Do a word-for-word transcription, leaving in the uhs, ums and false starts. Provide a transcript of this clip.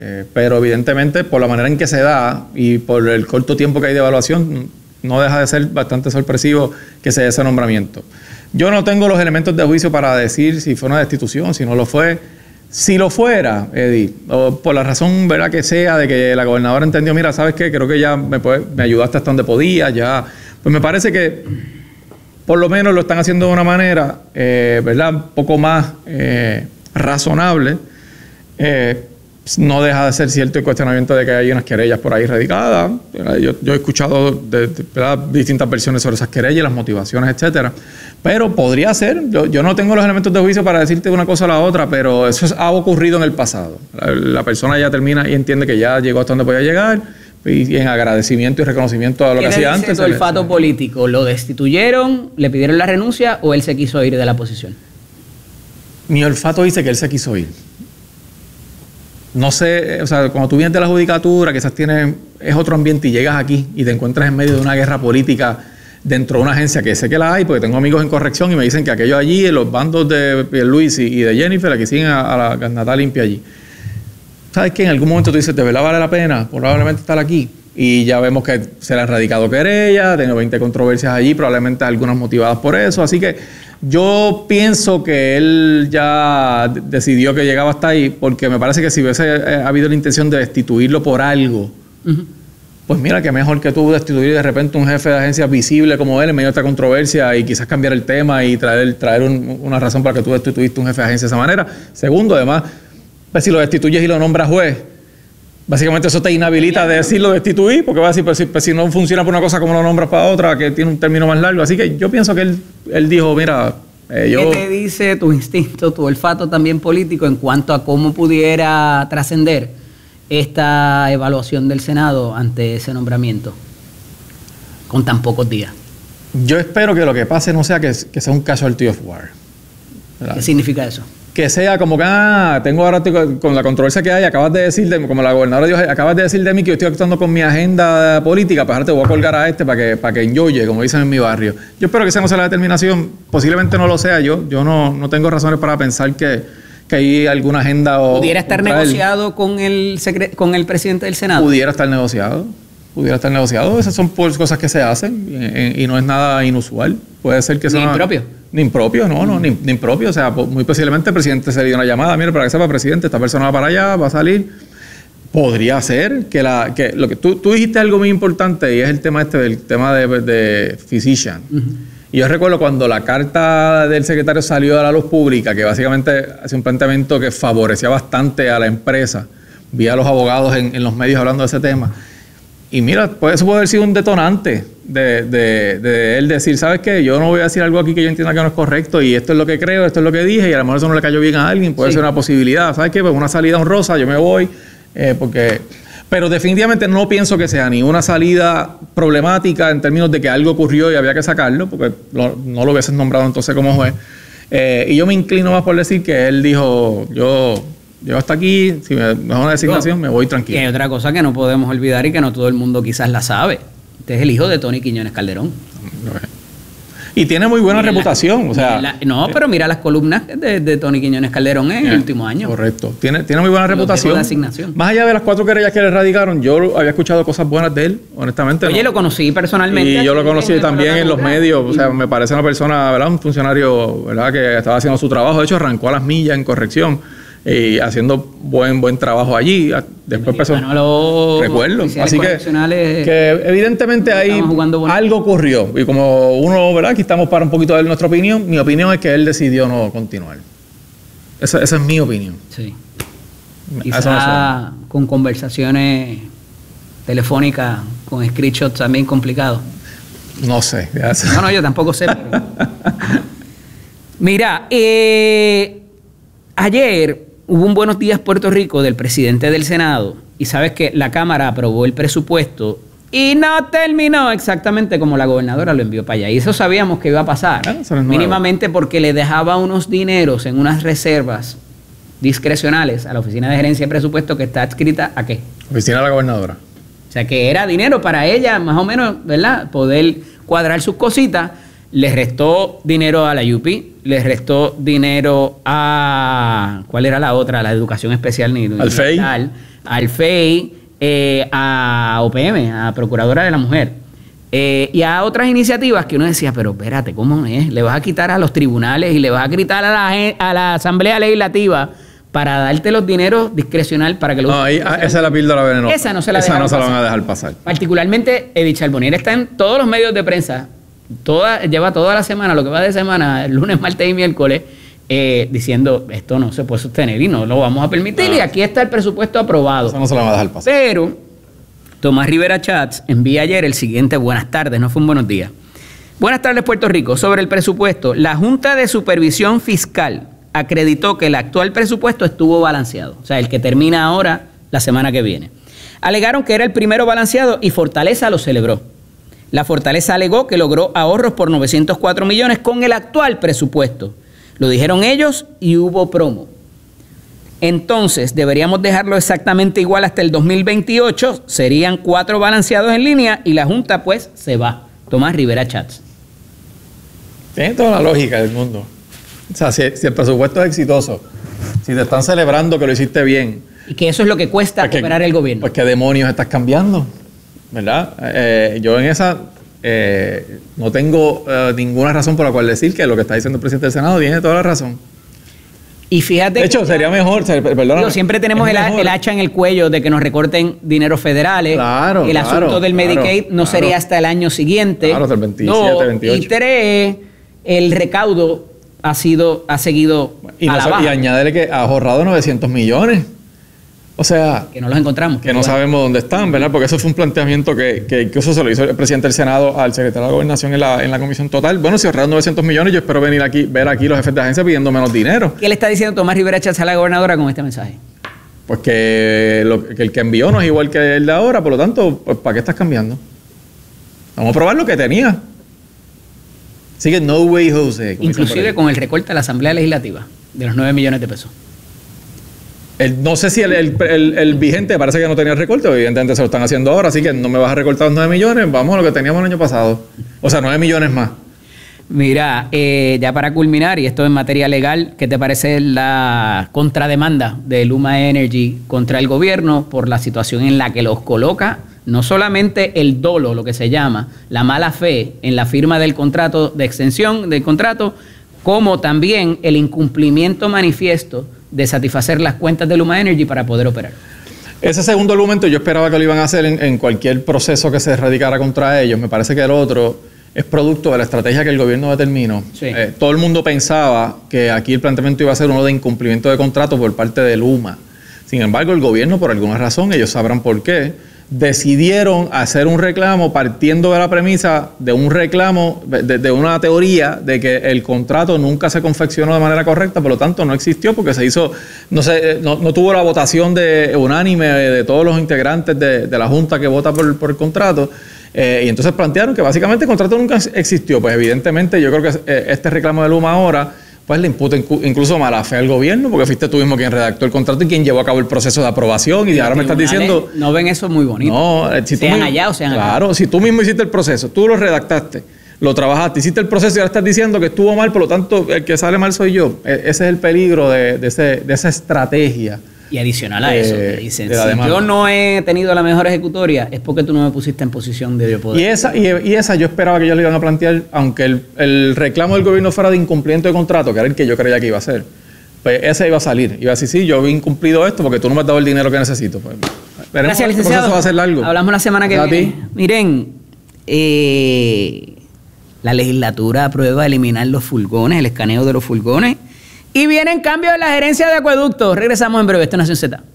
Eh, pero evidentemente, por la manera en que se da y por el corto tiempo que hay de evaluación, no deja de ser bastante sorpresivo que se dé ese nombramiento. Yo no tengo los elementos de juicio para decir si fue una destitución, si no lo fue. Si lo fuera, Eddie, o por la razón, ¿verdad?, que sea de que la gobernadora entendió, mira, ¿sabes qué? Creo que ya me, puede, me ayudaste hasta donde podía, ya. Pues me parece que por lo menos lo están haciendo de una manera, eh, ¿verdad?, un poco más eh, razonable. Eh, no deja de ser cierto el cuestionamiento de que hay unas querellas por ahí radicadas. Yo, yo he escuchado de, de, ¿verdad?, distintas versiones sobre esas querellas, las motivaciones, etcétera. Pero podría ser. Yo, yo no tengo los elementos de juicio para decirte una cosa o la otra, pero eso es, ha ocurrido en el pasado. La, la persona ya termina y entiende que ya llegó hasta donde podía llegar, y, y en agradecimiento y reconocimiento a lo que hacía antes. ¿Qué le dice tu olfato político? ¿Lo destituyeron, le pidieron la renuncia o él se quiso ir de la posición? Mi olfato dice que él se quiso ir. No sé, o sea, cuando tú vienes de la judicatura, quizás tienes, es otro ambiente y llegas aquí y te encuentras en medio de una guerra política dentro de una agencia que sé que la hay, porque tengo amigos en corrección y me dicen que aquello allí, en los bandos de Pierluisi y de Jennifer, aquí siguen a, a la Garnatá limpia allí. ¿Sabes qué? En algún momento tú dices, ¿de verdad vale la pena probablemente estar aquí? Y ya vemos que se le han radicado querellas, ha tenido veinte controversias allí, probablemente algunas motivadas por eso. Así que yo pienso que él ya decidió que llegaba hasta ahí, porque me parece que si hubiese eh, habido la intención de destituirlo por algo, uh-huh. pues mira, que mejor que tú destituir de repente un jefe de agencia visible como él en medio de esta controversia y quizás cambiar el tema y traer, traer un, una razón para que tú destituiste un jefe de agencia de esa manera. Segundo, además, pues si lo destituyes y lo nombras juez, básicamente eso te inhabilita de decirlo destituir, porque va a decir, pues si, pues si no funciona por una cosa, ¿cómo lo nombras para otra, que tiene un término más largo? Así que yo pienso que él, él dijo, mira, eh, yo... ¿Qué te dice tu instinto, tu olfato también político en cuanto a cómo pudiera trascender esta evaluación del Senado ante ese nombramiento con tan pocos días? Yo espero que lo que pase no sea que, que sea un casualty of war, ¿verdad? ¿Qué significa eso? Que sea como que, ah, tengo ahora con la controversia que hay, acabas de decir, de, como la gobernadora dijo, acabas de decir de mí que yo estoy actuando con mi agenda política, pues ahora te voy a colgar a este para que, para que enjoye, como dicen en mi barrio. Yo espero que esa no sea la determinación, posiblemente no lo sea yo, yo no, no tengo razones para pensar que, que hay alguna agenda o... ¿Pudiera estar negociado con el, secre con el presidente del Senado? Pudiera estar negociado, pudiera estar negociado, esas son cosas que se hacen y, y no es nada inusual. Puede ser que sea... ¿Ni impropio? Ni impropio, no, no, ni, ni impropio. O sea, muy posiblemente el presidente se le dio una llamada. Mire, para que sepa, presidente, esta persona va para allá, va a salir. Podría ser que la que lo que tú, tú dijiste algo muy importante y es el tema este del tema de, de physician. Uh-huh. Y yo recuerdo cuando la carta del secretario salió a la luz pública, que básicamente hacía un planteamiento que favorecía bastante a la empresa. Vi a los abogados en, en los medios hablando de ese tema. Y mira, pues eso puede haber sido un detonante de, de, de él decir, ¿sabes qué? Yo no voy a decir algo aquí que yo entienda que no es correcto y esto es lo que creo, esto es lo que dije y a lo mejor eso no le cayó bien a alguien, puede sí. ser una posibilidad. ¿Sabes qué? Pues una salida honrosa, yo me voy, eh, porque... Pero definitivamente no pienso que sea ni una salida problemática en términos de que algo ocurrió y había que sacarlo, porque lo, no lo hubieses nombrado entonces como juez. Eh, y yo me inclino más por decir que él dijo, yo... Yo hasta aquí, si me da una designación, no, me voy tranquilo. Y hay otra cosa que no podemos olvidar y que no todo el mundo quizás la sabe. Este es el hijo de Tony Quiñones Calderón. Y tiene muy buena mira reputación. La, o sea, la, no, eh, pero mira las columnas de, de Tony Quiñones Calderón en eh, el último año. Correcto. Tiene, tiene muy buena Los reputación. De asignación. Más allá de las cuatro querellas que le radicaron, yo había escuchado cosas buenas de él, honestamente. Oye, ¿no? Lo conocí personalmente. Y yo lo conocí en también en los medios. O sea, me parece una persona, ¿verdad? Un funcionario, ¿verdad? Que estaba haciendo su trabajo. De hecho, arrancó a las millas en corrección. Y haciendo buen buen trabajo allí. Después empezó. Recuerdo. Así que, que evidentemente ahí algo ocurrió. Y como uno, ¿verdad? Aquí estamos para un poquito de nuestra opinión. Mi opinión es que él decidió no continuar. Esa, esa es mi opinión. Sí. Quizá con conversaciones telefónicas, con screenshots también complicados. No sé. No, no, yo tampoco sé. Pero... Mira, eh, ayer hubo un Buenos Días Puerto Rico del presidente del Senado y sabes que la Cámara aprobó el presupuesto y no terminó exactamente como la gobernadora lo envió para allá. Y eso sabíamos que iba a pasar, ah, eso no es mínimamente porque le dejaba unos dineros en unas reservas discrecionales a la Oficina de Gerencia de Presupuesto que está adscrita ¿a qué? Oficina de la gobernadora. O sea que era dinero para ella, más o menos, ¿verdad? Poder cuadrar sus cositas. Le restó dinero a la U P I, le restó dinero a... ¿Cuál era la otra? La educación especial. Ni, al F E I. Al, al F E I, eh, a O P M, a Procuradora de la Mujer. Eh, y a otras iniciativas que uno decía, pero espérate, ¿cómo es? Le vas a quitar a los tribunales y le vas a quitar a la, a la Asamblea Legislativa para darte los dineros discrecional para que lo... No, ahí, esa es la píldora venenosa. Esa no se la, esa no se la pasar. van a dejar pasar. Particularmente, Edith Charbonnier está en todos los medios de prensa, toda, lleva toda la semana, lo que va de semana, el lunes, martes y miércoles, eh, diciendo, esto no se puede sostener y no lo vamos a permitir, no. Y aquí está el presupuesto aprobado. Eso no se la van a dejar pasar. Pero Tomás Rivera Chats envía ayer el siguiente buenas tardes, no fue un buenos días. Buenas tardes, Puerto Rico. Sobre el presupuesto, la Junta de Supervisión Fiscal acreditó que el actual presupuesto estuvo balanceado, o sea, el que termina ahora la semana que viene. Alegaron que era el primero balanceado y Fortaleza lo celebró. La Fortaleza alegó que logró ahorros por novecientos cuatro millones con el actual presupuesto. Lo dijeron ellos y hubo promo. Entonces, deberíamos dejarlo exactamente igual hasta el dos mil veintiocho, serían cuatro balanceados en línea y la Junta pues se va. Tomás Rivera Chats. Tiene toda la lógica del mundo. O sea, si, si el presupuesto es exitoso, si te están celebrando que lo hiciste bien. Y que eso es lo que cuesta pues operar que, el gobierno. Pues qué demonios estás cambiando, ¿verdad? Eh, yo en esa eh, no tengo eh, ninguna razón por la cual decir que lo que está diciendo el presidente del Senado tiene toda la razón. Y fíjate... De hecho, sería mejor, perdón. Siempre tenemos el, el hacha en el cuello de que nos recorten dineros federales. Claro, El claro, asunto del claro, Medicaid no claro. sería hasta el año siguiente. Claro, hasta el veintisiete, no, veintiocho. Y tres, el recaudo ha sido, ha seguido y, a no, la baja. Y añádele que ha ahorrado novecientos millones. O sea... Que no los encontramos. Que no bueno. sabemos dónde están, ¿verdad? Porque eso fue un planteamiento que, que incluso se lo hizo el presidente del Senado al secretario de Gobernación en la, en la comisión total. Bueno, si ahorraron novecientos millones, yo espero venir aquí, ver aquí los jefes de agencia pidiendo menos dinero. ¿Qué le está diciendo Tomás Rivera Chats a la gobernadora con este mensaje? Pues que, lo, que el que envió no es igual que el de ahora, por lo tanto, pues, ¿para qué estás cambiando? Vamos a probar lo que tenía. Así que no way, José. Inclusive con el recorte a la Asamblea Legislativa de los nueve millones de pesos. El, no sé si el, el, el, el vigente parece que no tenía recorte, evidentemente se lo están haciendo ahora, así que no me vas a recortar los nueve millones, vamos a lo que teníamos el año pasado. O sea, nueve millones más. Mira, eh, ya para culminar, y esto en materia legal, ¿qué te parece la contrademanda de Luma Energy contra el gobierno por la situación en la que los coloca? No solamente el dolo, lo que se llama, la mala fe en la firma del contrato de extensión del contrato, como también el incumplimiento manifiesto de satisfacer las cuentas de Luma Energy para poder operar. Ese segundo argumento yo esperaba que lo iban a hacer en, en cualquier proceso que se radicara contra ellos. Me parece que el otro es producto de la estrategia que el gobierno determinó. Sí. Eh, todo el mundo pensaba que aquí el planteamiento iba a ser uno de incumplimiento de contrato por parte de Luma. Sin embargo, el gobierno, por alguna razón, ellos sabrán por qué, decidieron hacer un reclamo partiendo de la premisa de un reclamo, de, de una teoría de que el contrato nunca se confeccionó de manera correcta, por lo tanto no existió porque se hizo, no sé, no, no tuvo la votación de unánime de todos los integrantes de, de la Junta que vota por, por el contrato. Eh, y entonces plantearon que básicamente el contrato nunca existió. Pues evidentemente yo creo que eh, este reclamo de Luma ahora pues le imputa incluso mala fe al gobierno, porque fuiste tú mismo quien redactó el contrato y quien llevó a cabo el proceso de aprobación, y, y ahora me estás diciendo... No ven eso muy bonito. No, si sean tú, allá o sean acá. Claro, si tú mismo hiciste el proceso, tú lo redactaste, lo trabajaste, hiciste el proceso y ahora estás diciendo que estuvo mal, por lo tanto el que sale mal soy yo. Ese es el peligro de, de, ese, de esa estrategia. Y adicional a Eh, eso, te dicen, de la si demanda. yo no he tenido la mejor ejecutoria, es porque tú no me pusiste en posición de yo poder. Y esa, y, y esa yo esperaba que ellos le iban a plantear, aunque el, el reclamo del gobierno fuera de incumplimiento de contrato, que era el que yo creía que iba a ser, pues ese iba a salir. Iba a decir, sí, yo he incumplido esto porque tú no me has dado el dinero que necesito. Pues, veremos. Gracias, El licenciado. proceso va a ser largo. Hablamos la semana que ¿A viene. ti? Miren, eh, la legislatura aprueba eliminar los furgones, el escaneo de los furgones, y vienen cambios en la gerencia de acueductos. Regresamos en breve. Esto es Nación Z.